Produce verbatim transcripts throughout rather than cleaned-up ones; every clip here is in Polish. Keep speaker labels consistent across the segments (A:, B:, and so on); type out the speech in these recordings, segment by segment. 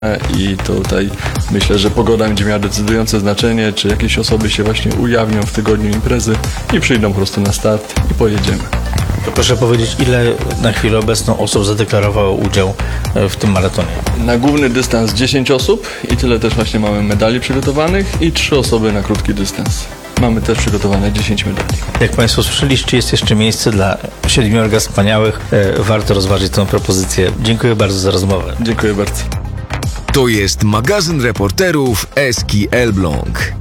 A: I tutaj myślę, że pogoda będzie miała decydujące znaczenie, czy jakieś osoby się właśnie ujawnią w tygodniu imprezy i przyjdą po prostu na start i pojedziemy.
B: To proszę powiedzieć, ile na chwilę obecną osób zadeklarowało udział w tym maratonie?
A: Na główny dystans dziesięć osób i tyle też właśnie mamy medali przygotowanych i trzy osoby na krótki dystans. Mamy też przygotowane dziesięć medali.
B: Jak Państwo słyszeli, czy jest jeszcze miejsce dla siedmiorga wspaniałych? Warto rozważyć tę propozycję. Dziękuję bardzo za rozmowę.
A: Dziękuję bardzo.
C: To jest magazyn reporterów Eski Elbląg.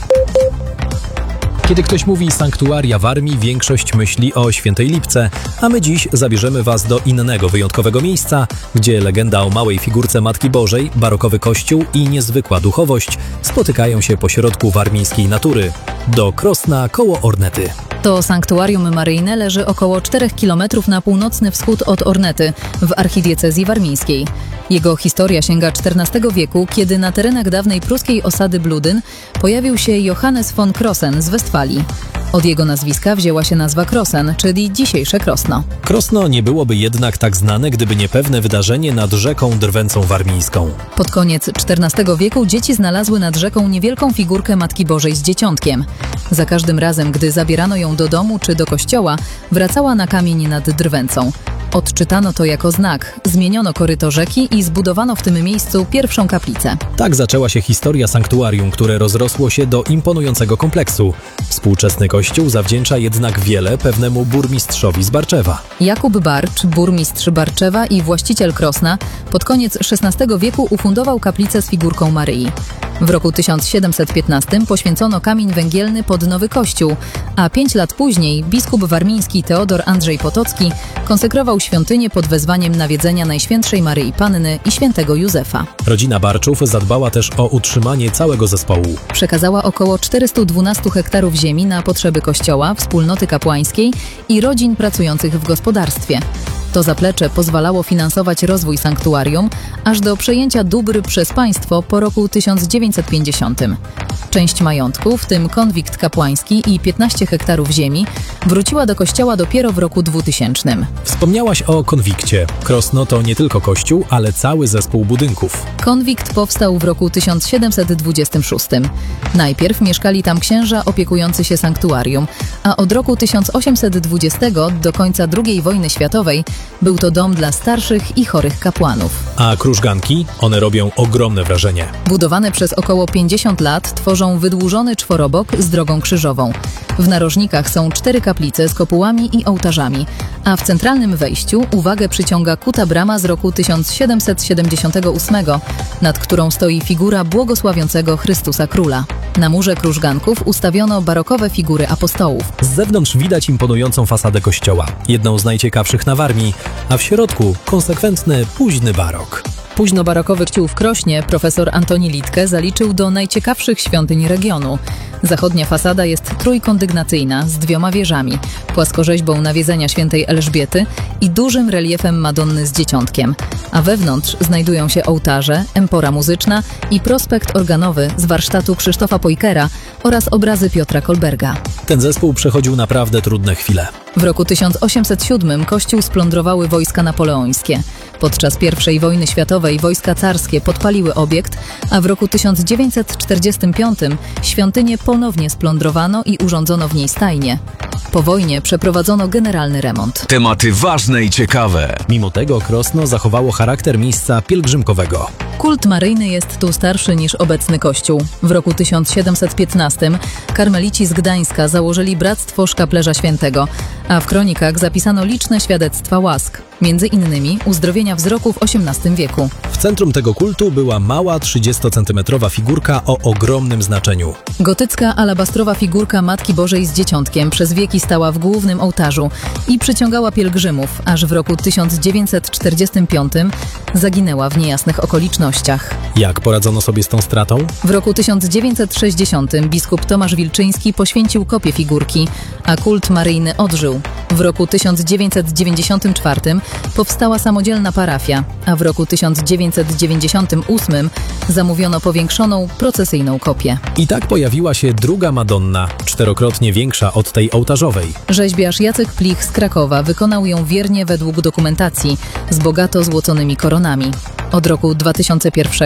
D: Kiedy ktoś mówi sanktuaria w Armii, większość myśli o Świętej Lipce, a my dziś zabierzemy Was do innego wyjątkowego miejsca, gdzie legenda o małej figurce Matki Bożej, barokowy kościół i niezwykła duchowość spotykają się pośrodku warmińskiej natury. Do Krosna koło Ornety.
E: To sanktuarium maryjne leży około czterech kilometrów na północny wschód od Ornety, w archidiecezji warmińskiej. Jego historia sięga czternastego wieku, kiedy na terenach dawnej pruskiej osady Bludyn pojawił się Johannes von Krossen z Westfalii. Od jego nazwiska wzięła się nazwa Krossen, czyli dzisiejsze Krosno.
D: Krosno nie byłoby jednak tak znane, gdyby nie pewne wydarzenie nad rzeką Drwęcą Warmińską.
E: Pod koniec czternastego wieku dzieci znalazły nad rzeką niewielką figurkę Matki Bożej z dzieciątkiem. Za każdym razem, gdy zabierano ją do domu czy do kościoła, wracała na kamień nad Drwęcą. Odczytano to jako znak, zmieniono koryto rzeki i zbudowano w tym miejscu pierwszą kaplicę.
D: Tak zaczęła się historia sanktuarium, które rozrosło się do imponującego kompleksu. Współczesny kościół zawdzięcza jednak wiele pewnemu burmistrzowi z Barczewa.
E: Jakub Barcz, burmistrz Barczewa i właściciel Krosna, pod koniec szesnastego wieku ufundował kaplicę z figurką Maryi. W roku tysiąc siedemset piętnastym poświęcono kamień węgielny pod nowy kościół, a pięć lat później biskup warmiński Teodor Andrzej Potocki konsekrował świątynię pod wezwaniem nawiedzenia Najświętszej Maryi Panny i świętego Józefa.
D: Rodzina Barczów zadbała też o utrzymanie całego zespołu.
E: Przekazała około czterysta dwanaście hektarów ziemi na potrzeby kościoła, wspólnoty kapłańskiej i rodzin pracujących w gospodarstwie. To zaplecze pozwalało finansować rozwój sanktuarium aż do przejęcia dóbr przez państwo po roku tysiąc dziewięćset pięćdziesiątym. Część majątku, w tym konwikt kapłański i piętnaście hektarów ziemi, wróciła do kościoła dopiero w roku dwutysięcznym.
D: Wspomniałaś o konwikcie. Krosno to nie tylko kościół, ale cały zespół budynków.
E: Konwikt powstał w roku tysiąc siedemset dwudziestym szóstym. Najpierw mieszkali tam księża opiekujący się sanktuarium, a od roku tysiąc osiemset dwudziestego do końca drugiej wojny światowej był to dom dla starszych i chorych kapłanów.
D: A krużganki? One robią ogromne wrażenie.
E: Budowane przez około pięćdziesiąt lat tworzą wydłużony czworobok z drogą krzyżową. W narożnikach są cztery kaplice z kopułami i ołtarzami, a w centralnym wejściu uwagę przyciąga kuta brama z roku tysiąc siedemset siedemdziesiątego ósmego, nad którą stoi figura błogosławiącego Chrystusa Króla. Na murze krużganków ustawiono barokowe figury apostołów.
D: Z zewnątrz widać imponującą fasadę kościoła, jedną z najciekawszych na Warmii, a w środku konsekwentny, późny barok.
E: Późnobarokowy kościół w Krośnie profesor Antoni Litke zaliczył do najciekawszych świątyń regionu. Zachodnia fasada jest trójkondygnacyjna z dwiema wieżami, płaskorzeźbą nawiedzenia świętej Elżbiety i dużym reliefem Madonny z dzieciątkiem, a wewnątrz znajdują się ołtarze, empora muzyczna i prospekt organowy z warsztatu Krzysztofa Pojkera oraz obrazy Piotra Kolberga.
D: Ten zespół przechodził naprawdę trudne chwile.
E: W roku tysiąc osiemset siódmym kościół splądrowały wojska napoleońskie. Podczas pierwszej wojny światowej wojska carskie podpaliły obiekt, a w roku tysiąc dziewięćset czterdziestym piątym świątynię ponownie splądrowano i urządzono w niej stajnię. Po wojnie przeprowadzono generalny remont.
C: Tematy ważne i ciekawe.
D: Mimo tego Krosno zachowało charakter miejsca pielgrzymkowego.
E: Kult maryjny jest tu starszy niż obecny kościół. W roku tysiąc siedemset piętnastym karmelici z Gdańska założyli Bractwo Szkaplerza Świętego, a w kronikach zapisano liczne świadectwa łask, między innymi uzdrowienia wzroku w osiemnastym wieku.
D: W centrum tego kultu była mała trzydziestocentymetrowa figurka o ogromnym znaczeniu.
E: Gotycka alabastrowa figurka Matki Bożej z dzieciątkiem przez wieki stała w głównym ołtarzu i przyciągała pielgrzymów, aż w roku tysiąc dziewięćset czterdziestym piątym zaginęła w niejasnych okolicznościach.
D: Jak poradzono sobie z tą stratą?
E: W roku tysiąc dziewięćset sześćdziesiątym biskup Tomasz Wilczyński poświęcił kopię figurki, a kult maryjny odżył. W roku tysiąc dziewięćset dziewięćdziesiątym czwartym powstała samodzielna parafia, a w roku tysiąc dziewięćset dziewięćdziesiątym ósmym zamówiono powiększoną, procesyjną kopię.
D: I tak pojawiła się druga Madonna, czterokrotnie większa od tej ołtarzowej.
E: Rzeźbiarz Jacek Plich z Krakowa wykonał ją wiernie według dokumentacji, z bogato złoconymi koronami. Od roku dwa tysiące pierwszego